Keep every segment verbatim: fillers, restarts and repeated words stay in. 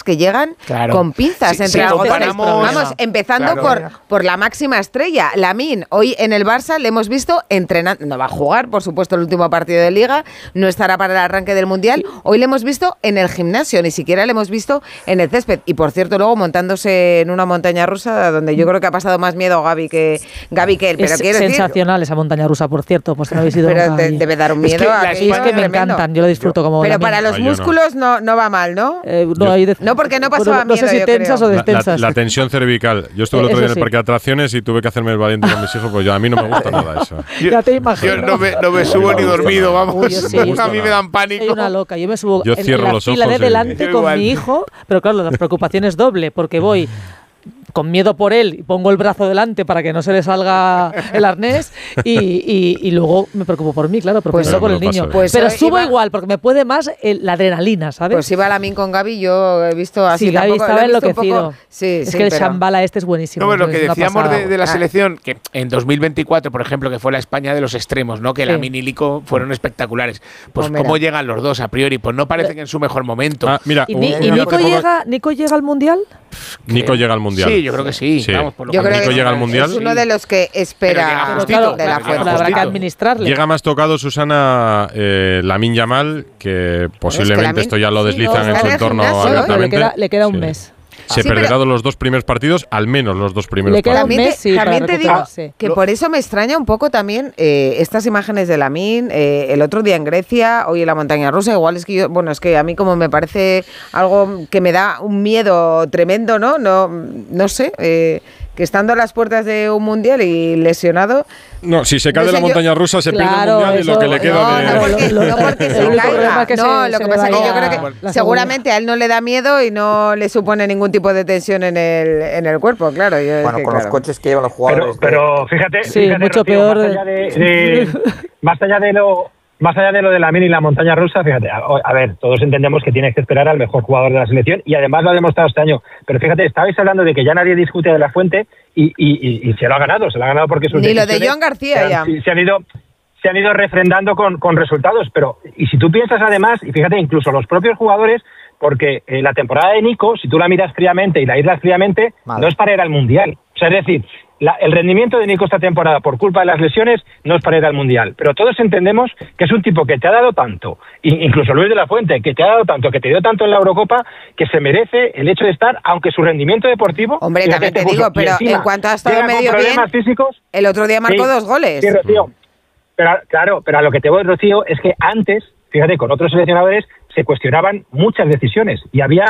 que llegan claro. con pinzas sí, entre sí, algodones. comparamos, Vamos, empezando claro. por, por la máxima estrella, Lamine. Hoy en el Barça le hemos visto entrenando, no va a jugar, por supuesto, el último partido de Liga, no estará para el arranque del Mundial. Hoy le hemos visto en el gimnasio, ni siquiera le hemos visto en el césped. Y por cierto, luego montándose en una montaña rusa, donde yo creo que ha pasado más miedo Gaby que, Gaby que él. Pero es quiero sensacional decir, esa montaña rusa, por cierto, pues no habéis ido pero nunca de, debe dar un miedo. Es que, a sí, es que me tremendo. encantan, yo lo disfruto como Pero Lamine. para los Ah, yo músculos no. no, no va mal, ¿no? Eh, no, Yo- hay de- No, porque no pasaba bueno, no sé miedo, si yo tensas creo. o La, la, destensas. la tensión cervical. Yo estuve el otro Eso día en el sí. parque de atracciones y tuve que hacerme el valiente con mis hijos, pues yo, a mí no me gusta nada eso. Ya te imagino. Yo no me, no me subo ni dormido, vamos. Uy, yo sí. A mí me dan pánico. Soy una loca, yo me subo Yo en, cierro en la los fila ojos de y- delante Yo con igual. mi hijo, pero claro, la preocupación es doble, porque voy con miedo por él y pongo el brazo delante para que no se le salga el arnés y, y, y luego me preocupo por mí, claro, pero Pues primero por me el lo paso niño. bien. Pues pero hoy subo iba- igual, porque me puede más el- la adrenalina, ¿sabes? Pues iba Lamine con Gaby, yo he visto así. sí, Gaby tampoco- estaba lo he visto un enloquecido. poco- Sí, es sí, que el pero- Shambhala este es buenísimo. No, pero lo es que una decíamos pasada. de, de la Ah. selección, que en dos mil veinticuatro, por ejemplo, que fue la España de los extremos, ¿no? Que Sí. Lamine y Lico fueron espectaculares. Pues Pues mira. cómo llegan los dos a priori, pues no parecen en su mejor momento. Ah, mira, ¿Y, un- Ni- un- y hace Nico, poco- llega, Nico llega al Mundial? Nico llega al Mundial. Sí, yo creo que sí. Sí. Vamos, por lo Yo creo Nico que llega al Mundial. es uno de los que Pero espera llega Pero justito, claro, de la llega fuerza. habrá que justito. administrarle. Llega más tocado, Susana, eh, Lamine Yamal, que posiblemente Lamine- esto ya lo sí, deslizan no, en está su en el entorno gimnasio, ¿eh? Pero le abiertamente. queda, le queda un Sí. mes. Se Sí, perderá pero- los dos primeros partidos, al menos los dos primeros Le queda partidos. un También, mes, te, sí, para también te digo recuperarse. que Lo- por eso me extraña un poco también eh, estas imágenes de Lamine, eh, el otro día en Grecia, hoy en la montaña rusa, igual es que yo, bueno, es que a mí como me parece algo que me da un miedo tremendo, ¿no? No, no sé, eh, que estando a las puertas de un mundial y lesionado. No, si se cae No de sé, la yo- montaña rusa se pierde el Claro, mundial y lo eso- que le queda No, de... no porque, Lo- no porque el se único caiga. problema es que no, se- lo se que le pasa es que yo vaya creo que la seguramente a él no le da miedo y no le supone ningún tipo de tensión en el, en el cuerpo, claro. yo- es Bueno, que, con claro. los coches que llevan los Pero, jugadores. de- pero fíjate, Sí, fíjate, mucho Rocío, peor Más de- allá de, de- más allá de lo, más allá de lo de Lamine y la montaña rusa, fíjate, a, a ver, todos entendemos que tienes que esperar al mejor jugador de la selección y además lo ha demostrado este año. Pero fíjate, estabais hablando de que ya nadie discute de la Fuente y, y, y, y se lo ha ganado, se lo ha ganado porque sus Ni lo de decisiones Joan García se han, ya. se han ido se han ido refrendando con, con resultados, pero y si tú piensas además, y fíjate, incluso los propios jugadores, porque eh, la temporada de Nico, si tú la miras fríamente y la aíslas fríamente, Vale. no es para ir al Mundial. O sea, es decir, la- el rendimiento de Nico esta temporada por culpa de las lesiones no es para ir al Mundial. Pero todos entendemos que es un tipo que te ha dado tanto, in- incluso Luis de la Fuente, que te ha dado tanto, que te dio tanto en la Eurocopa, que se merece el hecho de estar, aunque su rendimiento deportivo... Hombre, fíjate, también te puso- digo, y pero encima en cuanto ha estado llega con medio problemas bien, físicos... el otro día marcó Sí, dos goles. Sí, Rocío. Pero, claro, pero a lo que te voy, Rocío, es que antes, fíjate, con otros seleccionadores se cuestionaban muchas decisiones y había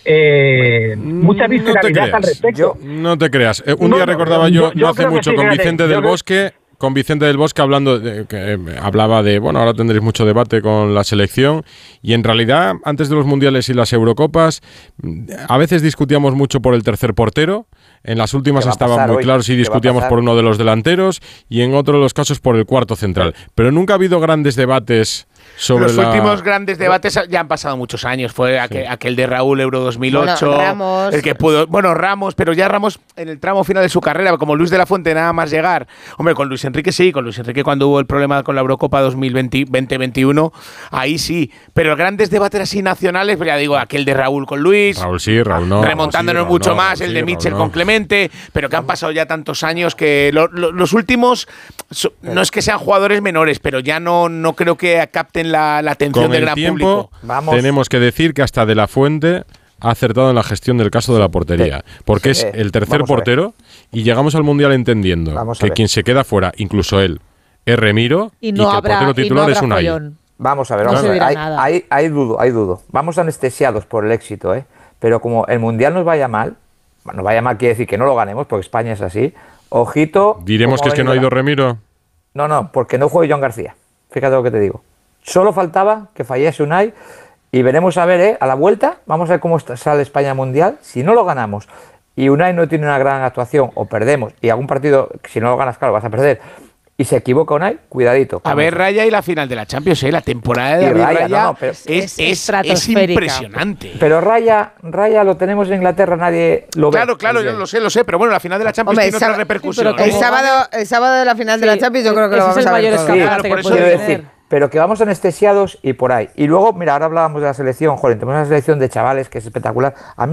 eh, mucha No te visceralidad al creas. respecto. Yo- No te creas. Eh, un No, día no, recordaba yo- yo, yo no hace creo que mucho, sí, con fíjate, Vicente yo del creo- Bosque, con Vicente del Bosque hablando, de, que eh, hablaba de, bueno, ahora tendréis mucho debate con la selección y en realidad, antes de los mundiales y las Eurocopas, mm, a veces discutíamos mucho por el tercer portero. En las últimas ¿Qué va a estaba pasar muy hoy? claro si ¿Qué va a discutíamos pasar? por uno de los delanteros y en otro de los casos por el cuarto central. Pero nunca ha habido grandes debates sobre Los la... últimos grandes debates ya han pasado muchos años. Fue aquel, aquel de Raúl Euro dos mil ocho. Bueno, Ramos. El que pudo. Bueno, Ramos, pero ya Ramos en el tramo final de su carrera, como Luis de la Fuente, nada más llegar. Hombre, con Luis Enrique sí, con Luis Enrique cuando hubo el problema con la Eurocopa dos mil veinte veintiuno, ahí sí. Pero los grandes debates así nacionales, pues ya digo, aquel de Raúl con Luis. Raúl sí, Raúl no. remontándonos Raúl sí, mucho Raúl no, más, Raúl el de sí, Mitchell Raúl no. con Clemente, pero que han pasado ya tantos años que lo- lo- los últimos so- no es que sean jugadores menores, pero ya no, no creo que capten la, la atención Con del el gran tiempo, público. Vamos. tenemos que decir que hasta De la Fuente ha acertado en la gestión del caso de la portería, porque Sí, es el tercer vamos a ver. portero y llegamos al Mundial entendiendo Vamos a que ver. quien se queda fuera, incluso él, es Remiro Y y, no que habrá, el portero y no titular habrá es Unai. follón. Vamos a ver, No vamos se a ver. dirá Hay, nada. hay, hay dudo, hay dudo. Vamos anestesiados por el éxito, ¿eh? Pero como el Mundial nos vaya mal, nos vaya mal quiere decir que no lo ganemos, porque España es así. Ojito. Diremos cómo que es que no ha venido ido la- Remiro. No, no, porque no juegue Joan García. Fíjate lo que te digo. Solo faltaba que fallase Unai y veremos a ver, ¿eh? A la vuelta, vamos a ver cómo está- sale España Mundial. Si no lo ganamos y Unai no tiene una gran actuación o perdemos, y algún partido, si no lo ganas, claro, vas a perder, y se equivoca Unai, cuidadito. A ver, Raya y la final de la Champions, ¿eh? La temporada de Y David Raya, Raya, no, no, pero- es, Es es, es estratosférica. impresionante. Pero Raya, Raya lo tenemos en Inglaterra, nadie lo ve. Claro, claro, yo lo sé, lo sé, pero bueno, la final de la Champions Hombre, tiene sab- otra repercusión. sí, pero El como- ¿eh? sábado, el sábado de la final de la Sí, Champions yo creo que lo ese vamos es el a ver mayor todo. escaparate Claro, que por eso puede Quiero tener. decir, pero que vamos anestesiados y por ahí. Y luego, mira, ahora hablábamos de la selección, joder, tenemos una selección de chavales que es espectacular. A mí